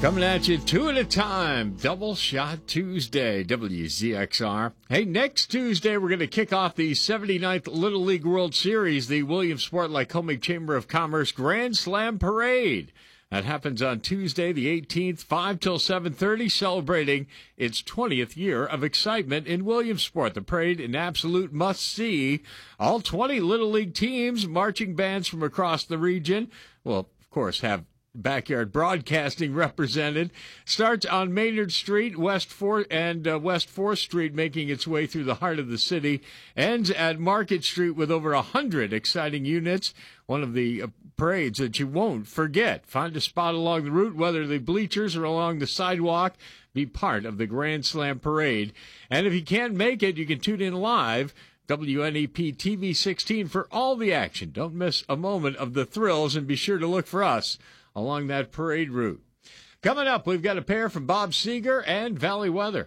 Coming at you two at a time. Double Shot Tuesday, WZXR. Hey, next Tuesday, we're going to kick off the 79th Little League World Series, the Williamsport-Lycoming Chamber of Commerce Grand Slam Parade. That happens on Tuesday, the 18th, 5 till 7:30, celebrating its 20th year of excitement in Williamsport. The parade, an absolute must-see. All 20 Little League teams, marching bands from across the region will, of course, have backyard broadcasting represented. Starts on Maynard Street, West 4th Street, making its way through the heart of the city. Ends at Market Street with over 100 exciting units. One of the parades that you won't forget. Find a spot along the route, whether the bleachers or along the sidewalk. Be part of the Grand Slam Parade. And if you can't make it, you can tune in live. WNEP TV 16 for all the action. Don't miss a moment of the thrills, and be sure to look for us along that parade route. Coming up, we've got a pair from Bob Seger and Valley Weather.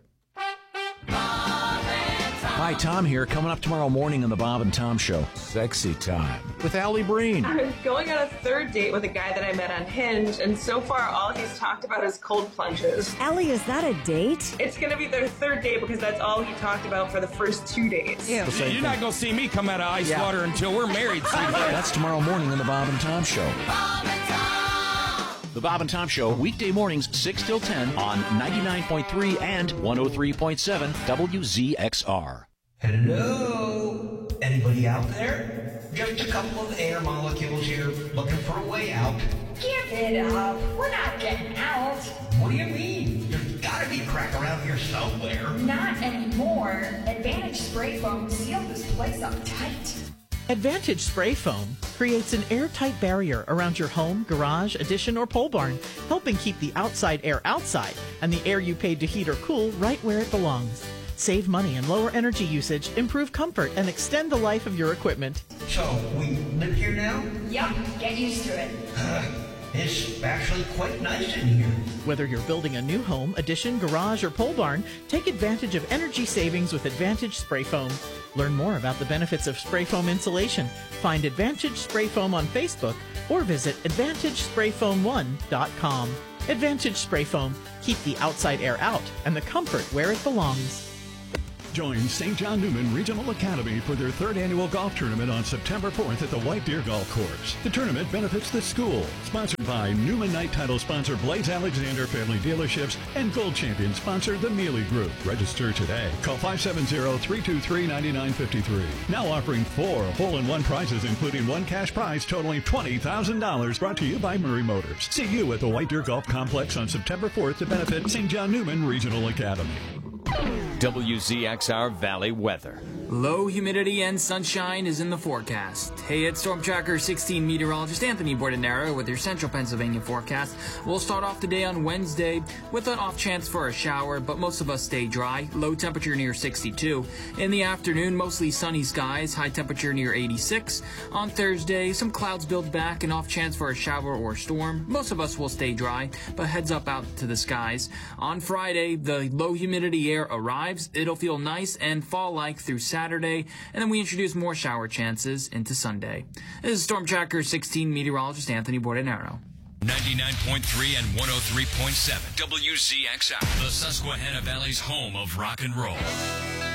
Hi, Tom here. Coming up tomorrow morning on the Bob and Tom Show. Sexy time with Allie Breen. I was going on a third date with a guy that I met on Hinge, and so far all he's talked about is cold plunges. Allie, is that a date? It's going to be their third date because that's all he talked about for the first 2 dates. Ew. You're not going to see me come out of ice water until we're married, sweetheart. That's tomorrow morning on the Bob and Tom Show. Bob and Tom. The Bob and Tom Show, weekday mornings 6 till 10 on 99.3 and 103.7 WZXR. Hello? Anybody out there? Just a couple of air molecules here looking for a way out. Give it up. We're not getting out. What do you mean? There's gotta be crack around here somewhere. Not anymore. Advantage Spray Foam sealed this place up tight. Advantage Spray Foam creates an airtight barrier around your home, garage, addition, or pole barn, helping keep the outside air outside and the air you paid to heat or cool right where it belongs. Save money and lower energy usage, improve comfort, and extend the life of your equipment. So, we live here now? Yup, get used to it. It's actually quite nice in here. Whether you're building a new home, addition, garage, or pole barn, take advantage of energy savings with Advantage Spray Foam. Learn more about the benefits of spray foam insulation. Find Advantage Spray Foam on Facebook or visit AdvantageSprayFoam1.com. Advantage Spray Foam. Keep the outside air out and the comfort where it belongs. Join St. John Newman Regional Academy for their third annual golf tournament on September 4th at the White Deer Golf Course. The tournament benefits the school. Sponsored by Newman Night title sponsor Blaze Alexander Family Dealerships and Gold Champion sponsor the Mealy Group. Register today. Call 570-323-9953. Now offering 4 hole-in-one prizes, including one cash prize totaling $20,000. Brought to you by Murray Motors. See you at the White Deer Golf Complex on September 4th to benefit St. John Newman Regional Academy. WZXR Valley Weather. Low humidity and sunshine is in the forecast. Hey, it's Storm Tracker 16 meteorologist Anthony Bordenaro with your central Pennsylvania forecast. We'll start off today on Wednesday with an off chance for a shower, but most of us stay dry. Low temperature near 62. In the afternoon, mostly sunny skies, high temperature near 86. On Thursday, some clouds build back, an off chance for a shower or storm. Most of us will stay dry, but heads up out to the skies. On Friday, the low humidity air arrives. It'll feel nice and fall-like through Saturday, and then we introduce more shower chances into Sunday. This is Storm Tracker 16 meteorologist Anthony Bordenaro. 99.3 and 103.7 WZXR, the Susquehanna Valley's home of rock and roll.